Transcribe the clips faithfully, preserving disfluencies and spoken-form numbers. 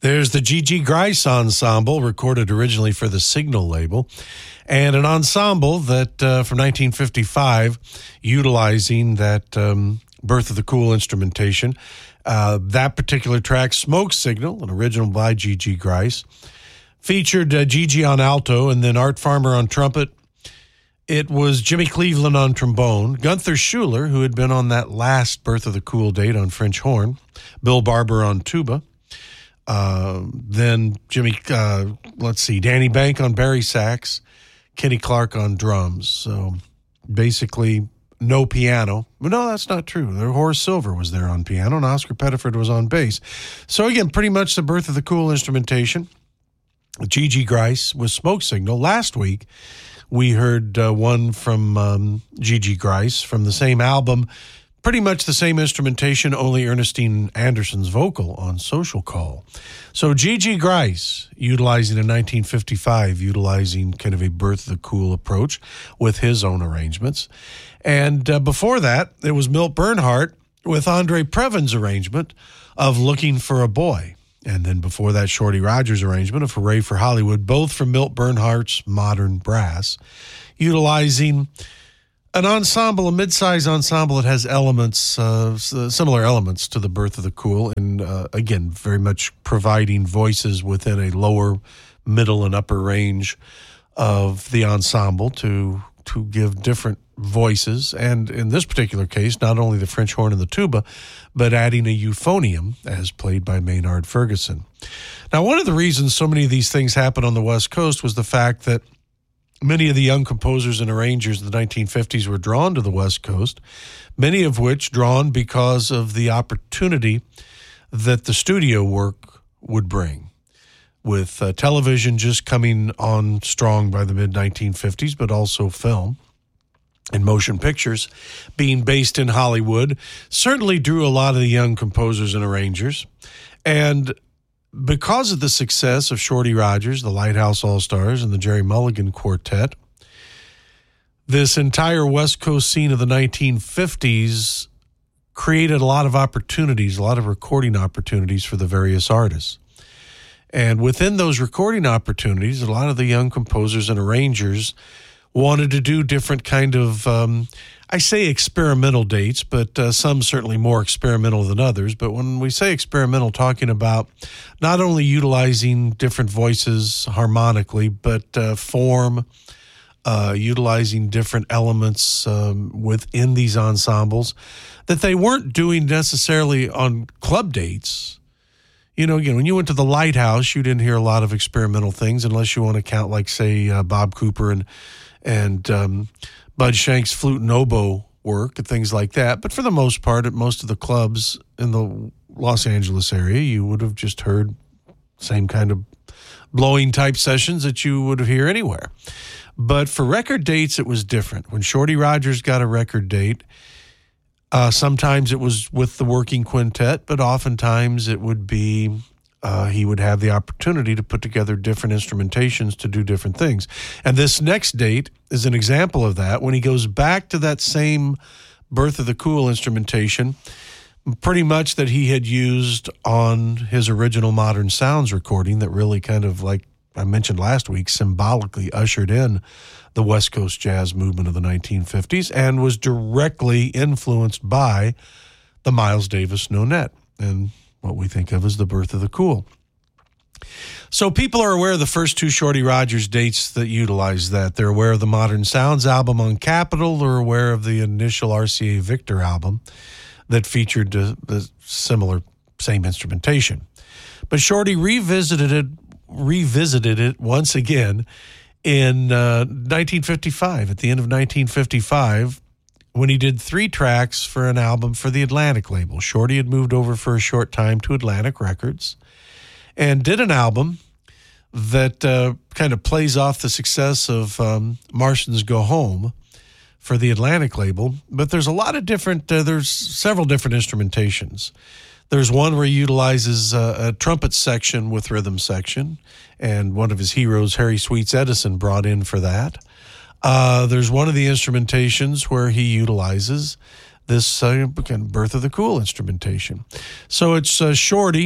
There's the G G Grice Ensemble, recorded originally for the Signal label, and an ensemble that uh, from nineteen fifty-five, utilizing that um, Birth of the Cool instrumentation. Uh, that particular track, Smoke Signal, an original by G G Grice, featured uh, Gigi on alto and then Art Farmer on trumpet. It was Jimmy Cleveland on trombone, Gunther Schuller, who had been on that last Birth of the Cool date on French horn, Bill Barber on tuba, uh, then Jimmy, uh, let's see, Danny Bank on bari sax, Kenny Clark on drums. So basically no piano. But no, that's not true. Horace Silver was there on piano, and Oscar Pettiford was on bass. So again, pretty much the Birth of the Cool instrumentation. G G Grice with Smoke Signal. Last week, we heard uh, one from um, G G Grice from the same album, pretty much the same instrumentation, only Ernestine Anderson's vocal on Social Call. So G G Grice, utilizing in nineteen fifty-five, utilizing kind of a Birth of the Cool approach with his own arrangements. And uh, before that, it was Milt Bernhardt with Andre Previn's arrangement of Looking for a Boy. And then before that, Shorty Rogers' arrangement of Hooray for Hollywood, both from Milt Bernhardt's Modern Brass, utilizing an ensemble, a mid-size ensemble that has elements, uh, similar elements to the Birth of the Cool, and uh, again, very much providing voices within a lower, middle, and upper range of the ensemble to to give different voices, and in this particular case, not only the French horn and the tuba, but adding a euphonium as played by Maynard Ferguson. Now, one of the reasons so many of these things happen on the West Coast was the fact that many of the young composers and arrangers in the nineteen fifties were drawn to the West Coast, many of which drawn because of the opportunity that the studio work would bring. With uh, television just coming on strong by the mid nineteen fifties, but also film and motion pictures being based in Hollywood, certainly drew a lot of the young composers and arrangers. And because of the success of Shorty Rogers, the Lighthouse All-Stars, and the Jerry Mulligan Quartet, this entire West Coast scene of the nineteen fifties created a lot of opportunities, a lot of recording opportunities for the various artists. And within those recording opportunities, a lot of the young composers and arrangers wanted to do different kind of, um, I say experimental dates, but uh, some certainly more experimental than others. But when we say experimental, talking about not only utilizing different voices harmonically, but uh, form, uh, utilizing different elements um, within these ensembles that they weren't doing necessarily on club dates. You know, again, when you went to the Lighthouse, you didn't hear a lot of experimental things unless you want to count, like, say, uh, Bob Cooper and and um, Bud Shank's flute and oboe work and things like that. But for the most part, at most of the clubs in the Los Angeles area, you would have just heard same kind of blowing type sessions that you would hear anywhere. But for record dates, it was different. When Shorty Rogers got a record date, Uh, sometimes it was with the working quintet, but oftentimes it would be, uh, he would have the opportunity to put together different instrumentations to do different things. And this next date is an example of that. When he goes back to that same Birth of the Cool instrumentation, pretty much that he had used on his original Modern Sounds recording that really kind of, like I mentioned last week, symbolically ushered in the West Coast jazz movement of the nineteen fifties and was directly influenced by the Miles Davis Nonet and what we think of as the Birth of the Cool. So people are aware of the first two Shorty Rogers dates that utilize that. They're aware of the Modern Sounds album on Capitol. They're aware of the initial R C A Victor album that featured the, the similar, same instrumentation. But Shorty revisited it, revisited it once again in uh, nineteen fifty-five, at the end of nineteen fifty-five, when he did three tracks for an album for the Atlantic label. Shorty had moved over for a short time to Atlantic Records and did an album that uh, kind of plays off the success of um, Martians Go Home for the Atlantic label. But there's a lot of different, uh, there's several different instrumentations. There's one where he utilizes a, a trumpet section with rhythm section, and one of his heroes, Harry Sweets Edison, brought in for that. Uh, there's one of the instrumentations where he utilizes this uh, Birth of the Cool instrumentation. So it's uh, Shorty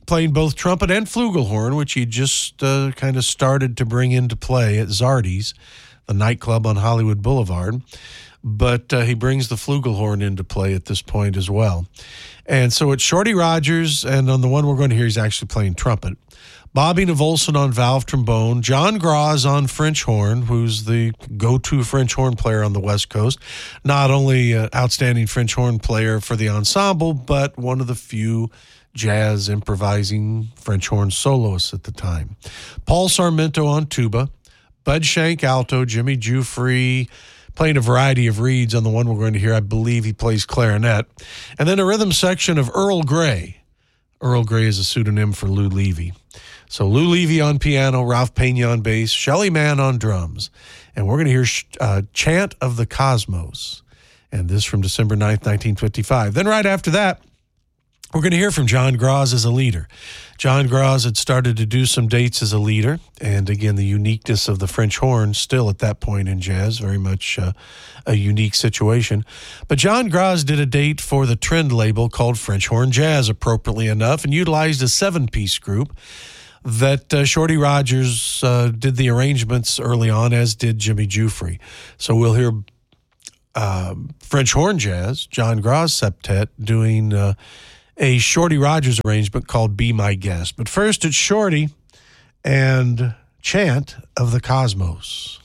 playing both trumpet and flugelhorn, which he just uh, kind of started to bring into play at Zardy's, the nightclub on Hollywood Boulevard. But uh, he brings the flugelhorn into play at this point as well. And so it's Shorty Rogers, and on the one we're going to hear, he's actually playing trumpet. Bobby Navolson on valve trombone, John Graz on French horn, who's the go-to French horn player on the West Coast. Not only an outstanding French horn player for the ensemble, but one of the few jazz improvising French horn soloists at the time. Paul Sarmento on tuba, Bud Shank alto, Jimmy Giuffre playing a variety of reeds on the one we're going to hear. I believe he plays clarinet. And then a rhythm section of Earl Gray. Earl Gray is a pseudonym for Lou Levy. So Lou Levy on piano, Ralph Pena on bass, Shelly Manne on drums. And we're going to hear uh, Chant of the Cosmos. And this from December ninth, nineteen fifty-five. Then right after that, we're going to hear from John Graz as a leader. John Graz had started to do some dates as a leader, and again, the uniqueness of the French horn still at that point in jazz, very much uh, a unique situation. But John Graz did a date for the Trend label called French Horn Jazz, appropriately enough, and utilized a seven-piece group that uh, Shorty Rogers uh, did the arrangements early on, as did Jimmy Giuffre. So we'll hear uh, French horn jazz, John Graz septet, doing Uh, a Shorty Rogers arrangement called Be My Guest. But first, it's Shorty and Chant of the Cosmos.